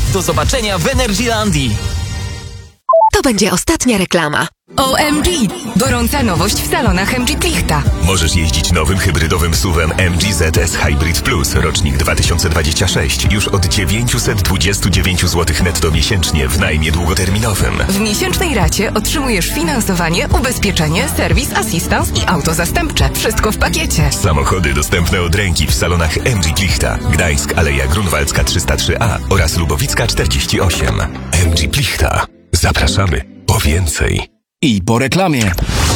Do zobaczenia w Energylandii. To będzie ostatnia reklama. OMG! Gorąca nowość w salonach MG Plichta. Możesz jeździć nowym hybrydowym SUV-em MG ZS Hybrid Plus, rocznik 2026, już od 929 zł netto miesięcznie w najmie długoterminowym. W miesięcznej racie otrzymujesz finansowanie, ubezpieczenie, serwis, asystans i auto zastępcze. Wszystko w pakiecie. Samochody dostępne od ręki w salonach MG Plichta, Gdańsk, Aleja Grunwaldzka 303A oraz Lubowicka 48. MG Plichta. Zapraszamy po więcej. I po reklamie.